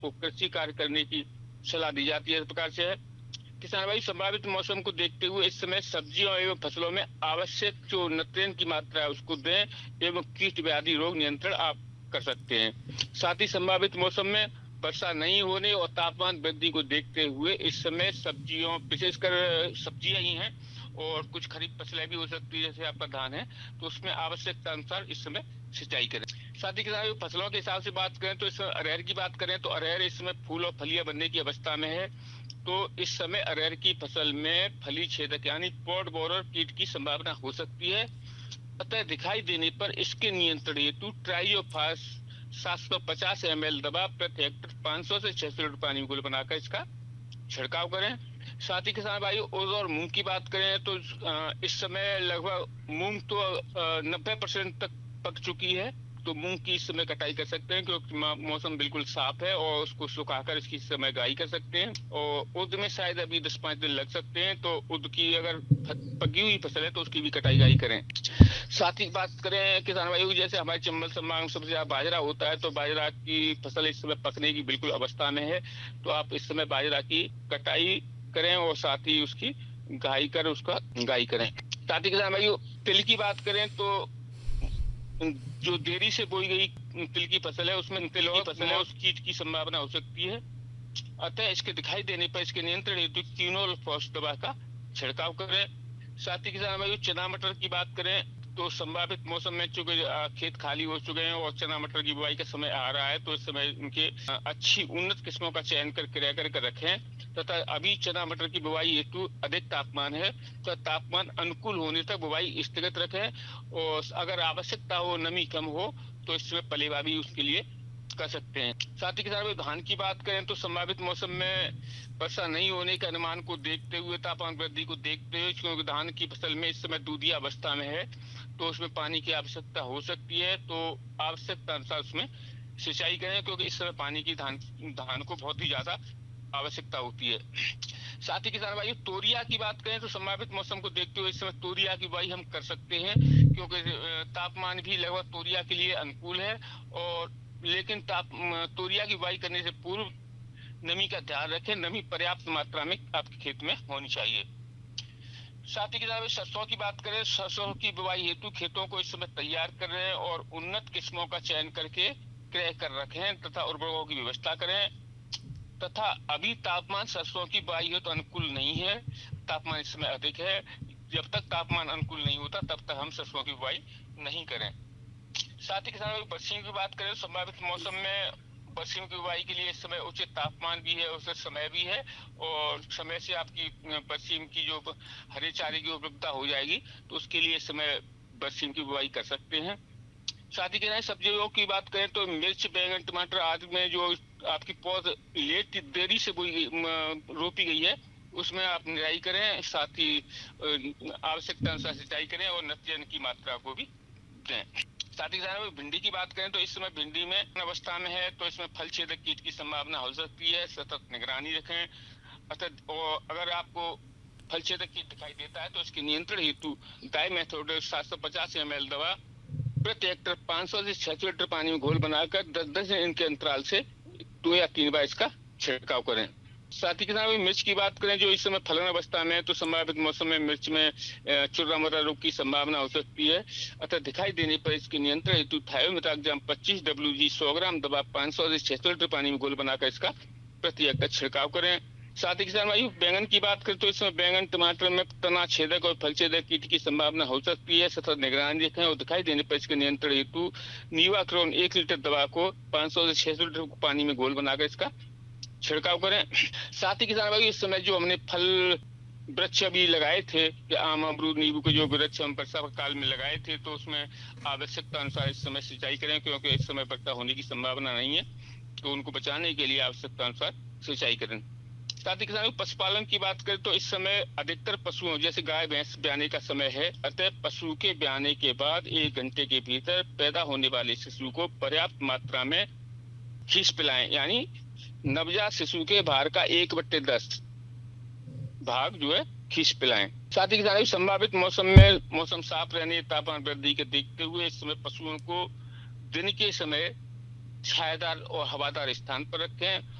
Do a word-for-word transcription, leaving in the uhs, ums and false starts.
को कृषि कार्य करने की सलाह दी जाती है। इस प्रकार से है किसान भाई, संभावित मौसम को देखते हुए इस समय सब्जियों एवं फसलों में आवश्यक जो नाइट्रोजन की मात्रा है उसको दें एवं कीट व्याधि रोग नियंत्रण आप कर सकते हैं। साथ ही संभावित मौसम में वर्षा नहीं होने और तापमान वृद्धि को देखते हुए इस समय सब्जियों, विशेषकर सब्जियां ही हैं और कुछ खरीफ फसलें भी हो सकती है, जैसे आपका धान है, तो उसमें आवश्यकता अनुसार इस समय सिंचाई करें। साथ ही किसान फसलों के हिसाब से बात करें तो इस अरहर की बात करें तो अरहर इस समय फूल और फलियां बनने की अवस्था में है। तो इस समय अरहर की फसल में फली छेदक यानी पॉड बोरर कीट की संभावना हो सकती है। अतः दिखाई देने पर इसके नियंत्रण हेतु ट्राइयोफास सात सौ पचास एम एल दवा प्रति हेक्टर पाँच सौ से छह सौ लीटर पानी में घोल बनाकर इसका छिड़काव करें। साथ ही किसान भाई उर्द और मूंग की बात करें तो इस समय लगभग मूंग तो नब्बे परसेंट तक पक चुकी है, तो मूंग की इस समय कटाई कर सकते हैं क्योंकि मौसम बिल्कुल साफ है और उसको सुखाकर इसकी समय गाई कर सकते हैं। और उर्द में शायद अभी दस पाँच दिन लग सकते हैं, तो उर्द की अगर पकी हुई फसल है तो उसकी भी कटाई गाई करें। साथ ही बात करें किसान भाइयों, जैसे हमारे चंबल संभाग में सबसे ज्यादा बाजरा होता है, तो बाजरा की फसल इस समय पकने की बिल्कुल अवस्था में है, तो आप इस समय बाजरा की कटाई करें और साथ ही उसकी गाई कर उसका गाई करें। साथ ही किसान भाइयों तिल की बात करें तो जो देरी से बोई गई तिल की फसल है उसमें तिल की फसल है उस कीट की संभावना हो सकती है। अतः इसके दिखाई देने पर इसके नियंत्रण हेतु क्विनोल फॉस दवा का छिड़काव करें। साथ ही किसान भाइयों चना मटर की बात करें तो संभावित मौसम में चूंकि खेत खाली हो चुके हैं और चना मटर की बुआई का समय आ रहा है, तो इस समय उनके अच्छी उन्नत किस्मों का चयन कर क्रय कर रखें तथा अभी चना मटर की बुआई हेतु अधिक तापमान है तो तापमान अनुकूल होने तक बुआई स्थगित रखें और अगर आवश्यकता हो, नमी कम हो, तो इसमें पलेवा भी उसके लिए कर सकते हैं। साथ ही किसान भाई धान की बात करें तो संभावित मौसम में वर्षा नहीं होने के अनुमान को देखते हुए, तापमान वृद्धि को देखते हुए, क्योंकि धान की फसल में इस समय दूधिया अवस्था में है तो उसमें पानी की आवश्यकता हो सकती है, तो आवश्यकता अनुसार उसमें सिंचाई करें क्योंकि इस समय पानी की धान धान को बहुत ही ज्यादा आवश्यकता होती है। साथ ही किसान भाई तोरिया की बात करें तो संभावित मौसम को देखते हुए इस समय तोरिया की बुआई हम कर सकते हैं क्योंकि तापमान भी लगभग तोरिया के लिए अनुकूल है, और लेकिन ताप तोरिया की बुआई करने से पूर्व नमी का ध्यान रखें, नमी पर्याप्त मात्रा में आपके खेत में होनी चाहिए। साथ ही किसान सरसों की बात करें, सरसों की बुआई हेतु खेतों को इस समय तैयार कर रहे हैं और उन्नत किस्मों का चयन करके क्रय कर रखें तथा उर्वरकों की व्यवस्था करें तथा अभी तापमान सरसों की बुआई हेतु तो अनुकूल नहीं है, तापमान इस समय अधिक है। जब तक तापमान अनुकूल नहीं होता तब तक हम सरसों की बुआई नहीं करें। साथ ही किसान पश्चिम की बात करें, संभावित मौसम में पश्चिम की बुआई के लिए इस समय उचित तापमान भी है, उचित समय भी है और समय से आपकी पश्चिम की जो हरे चारे की उपलब्धता हो जाएगी तो उसके लिए इस समय पश्चिम की बुआई कर सकते हैं। साथ ही किसान सब्जियों की बात करें तो मिर्च, बैंगन, टमाटर आदि में जो आपकी पौध लेट देरी से बोई रोपी गई है उसमें आप निराई करें, साथ ही आवश्यकता अनुसार सिंचाई करें और नाइट्रोजन की मात्रा को भी दें। साथ ही भिंडी की बात करें तो इस समय भिंडी में अवस्था में है तो इसमें फल छेदक कीट की संभावना हो सकती है, सतत निगरानी रखें। अतः और अगर आपको फल छेदक कीट दिखाई देता है तो इसके नियंत्रण हेतु डाइमेथोडोन सात सौ पचास एम एल दवा प्रति हेक्टर पाँच सौ से छह सौ लीटर पानी में घोल बनाकर दस दस दिन के अंतराल से दो या तीन बार इसका छिड़काव करें। साथ ही किसान मिर्च की बात करें जो इस समय फलन अवस्था में है तो संभावित मौसम में मिर्च में चुर्रा मुर्रा रोग की संभावना हो सकती है। अतः दिखाई देने पर इसके नियंत्रण हेतु थायोमेथाक्साम पच्चीस डब्ल्यू जी सौ ग्राम दवा पाँच सौ से छह सौ लीटर पानी में घोल बनाकर इसका प्रति हेक्टर छिड़काव करें। साथ ही किसान भाई बैंगन की बात करें तो इसमें बैंगन, टमाटर में तना छेदक और फल छेदक कीट की संभावना हो सकती है, सतत निगरानी रखें और दिखाई देने पर इसके नियंत्रण हेतु नीवाक्रोन एक लीटर दवा को पाँच सौ से छह सौ लीटर पानी में घोल बनाकर इसका छिड़काव करें। साथ ही किसान भाई इस समय जो हमने फल वृक्ष अभी लगाए थे, आम, अमरूद, नींबू के जो वृक्ष हम वर्षा काल में लगाए थे तो उसमें आवश्यकता अनुसार इस समय सिंचाई करें क्योंकि इस समय वर्षा होने की संभावना नहीं है, तो उनको बचाने के लिए आवश्यकता अनुसार सिंचाई करें। साथ ही किसान पशुपालन की बात करें तो इस समय अधिकतर पशुओं जैसे गाय भैंस ब्याने का समय है, अतः पशु के ब्याने के बाद एक घंटे के भीतर पैदा होने वाले शिशु को पर्याप्त मात्रा में खीस पिलाएं, यानी नवजात शिशु के भार का एक बट्टे दस भाग जो है खीस पिलाएं। साथ ही किसान संभावित मौसम में मौसम साफ रहने, तापमान वृद्धि के देखते हुए इस समय पशुओं को दिन के समय छायादार और हवादार स्थान पर रखें